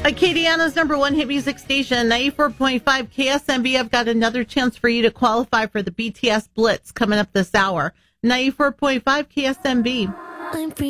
Acadiana's number one hit music station, 94.5 KSMB. I've got another chance for you to qualify for the BTS Blitz coming up this hour. 94.5 KSMB.